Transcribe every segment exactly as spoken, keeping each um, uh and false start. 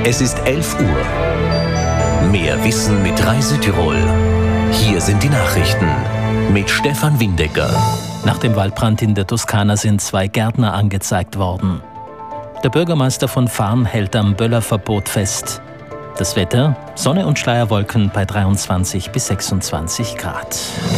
Es ist elf Uhr. Mehr Wissen mit Rai Südtirol. Hier sind die Nachrichten mit Stefan Windecker. Nach dem Waldbrand in der Toskana sind zwei Gärtner angezeigt worden. Der Bürgermeister von Farn hält am Böllerverbot fest. Das Wetter: Sonne und Schleierwolken bei dreiundzwanzig bis sechsundzwanzig Grad.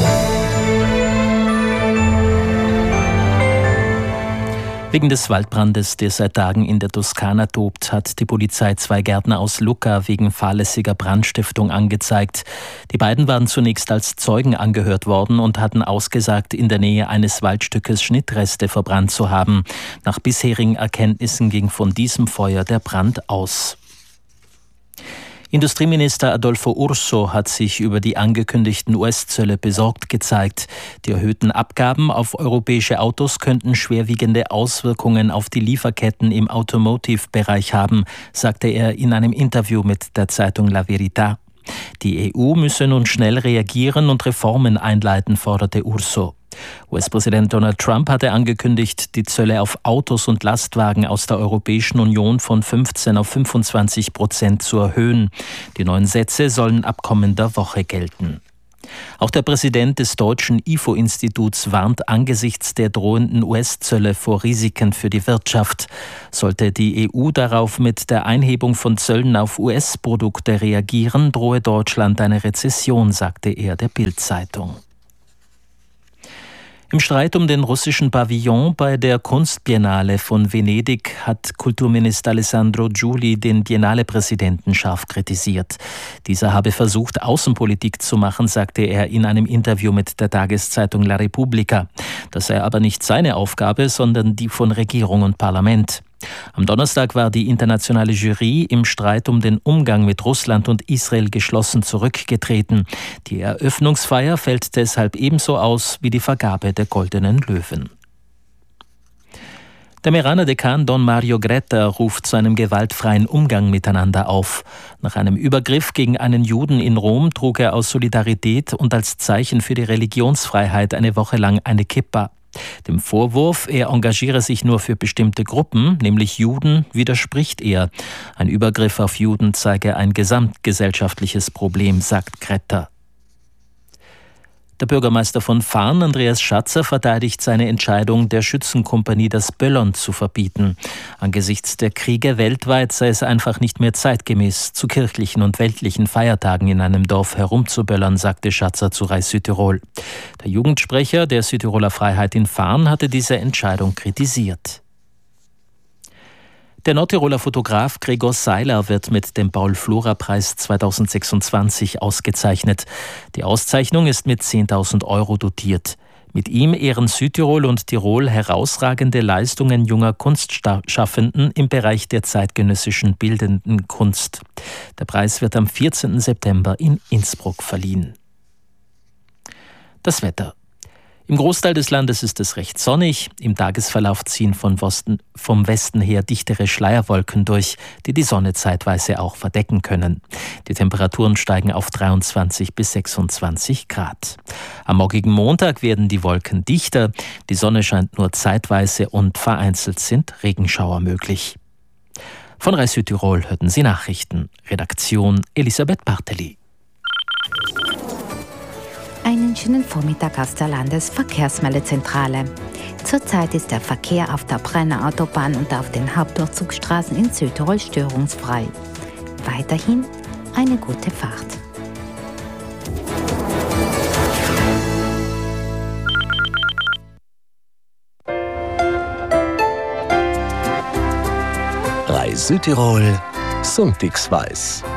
Wegen des Waldbrandes, der seit Tagen in der Toskana tobt, hat die Polizei zwei Gärtner aus Lucca wegen fahrlässiger Brandstiftung angezeigt. Die beiden waren zunächst als Zeugen angehört worden und hatten ausgesagt, in der Nähe eines Waldstückes Schnittreste verbrannt zu haben. Nach bisherigen Erkenntnissen ging von diesem Feuer der Brand aus. Industrieminister Adolfo Urso hat sich über die angekündigten U S-Zölle besorgt gezeigt. Die erhöhten Abgaben auf europäische Autos könnten schwerwiegende Auswirkungen auf die Lieferketten im Automotive-Bereich haben, sagte er in einem Interview mit der Zeitung La Verità. Die E U müsse nun schnell reagieren und Reformen einleiten, forderte Urso. U S-Präsident Donald Trump hatte angekündigt, die Zölle auf Autos und Lastwagen aus der Europäischen Union von fünfzehn auf fünfundzwanzig Prozent zu erhöhen. Die neuen Sätze sollen ab kommender Woche gelten. Auch der Präsident des deutschen I F O-Instituts warnt angesichts der drohenden U S-Zölle vor Risiken für die Wirtschaft. Sollte die E U darauf mit der Einhebung von Zöllen auf U S-Produkte reagieren, drohe Deutschland eine Rezession, sagte er der Bild-Zeitung. Im Streit um den russischen Pavillon bei der Kunstbiennale von Venedig hat Kulturminister Alessandro Giuli den Biennale-Präsidenten scharf kritisiert. Dieser habe versucht, Außenpolitik zu machen, sagte er in einem Interview mit der Tageszeitung La Repubblica. Das sei aber nicht seine Aufgabe, sondern die von Regierung und Parlament. Am Donnerstag war die internationale Jury im Streit um den Umgang mit Russland und Israel geschlossen zurückgetreten. Die Eröffnungsfeier fällt deshalb ebenso aus wie die Vergabe der Goldenen Löwen. Der Meraner Dekan Don Mario Gretta ruft zu einem gewaltfreien Umgang miteinander auf. Nach einem Übergriff gegen einen Juden in Rom trug er aus Solidarität und als Zeichen für die Religionsfreiheit eine Woche lang eine Kippa. Dem Vorwurf, er engagiere sich nur für bestimmte Gruppen, nämlich Juden, widerspricht er. Ein Übergriff auf Juden zeige ein gesamtgesellschaftliches Problem, sagt Gretta. Der Bürgermeister von Farn, Andreas Schatzer, verteidigt seine Entscheidung, der Schützenkompanie das Böllern zu verbieten. Angesichts der Kriege weltweit sei es einfach nicht mehr zeitgemäß, zu kirchlichen und weltlichen Feiertagen in einem Dorf herumzuböllern, sagte Schatzer zu Rai Südtirol. Der Jugendsprecher der Südtiroler Freiheit in Farn hatte diese Entscheidung kritisiert. Der Nordtiroler Fotograf Gregor Seiler wird mit dem Paul-Flora-Preis zweitausendsechsundzwanzig ausgezeichnet. Die Auszeichnung ist mit zehntausend Euro dotiert. Mit ihm ehren Südtirol und Tirol herausragende Leistungen junger Kunstschaffenden im Bereich der zeitgenössischen bildenden Kunst. Der Preis wird am vierzehnten September in Innsbruck verliehen. Das Wetter. Im Großteil des Landes ist es recht sonnig. Im Tagesverlauf ziehen von Westen, vom Westen her dichtere Schleierwolken durch, die die Sonne zeitweise auch verdecken können. Die Temperaturen steigen auf dreiundzwanzig bis sechsundzwanzig Grad. Am morgigen Montag werden die Wolken dichter. Die Sonne scheint nur zeitweise und vereinzelt sind Regenschauer möglich. Von Rai Südtirol hörten Sie Nachrichten. Redaktion Elisabeth Barteli. Einen schönen Vormittag aus der Landesverkehrsmeldezentrale. Zurzeit ist der Verkehr auf der Brenner Autobahn und auf den Hauptdurchzugsstraßen in Südtirol störungsfrei. Weiterhin eine gute Fahrt. Rai Südtirol Sonntagsweis.